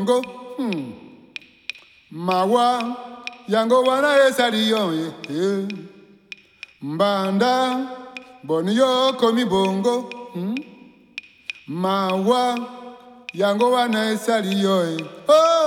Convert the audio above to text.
bongo. Mawa yango wana esaliyo mbanda boni yo komi bongo. Mawa yango wana esaliyo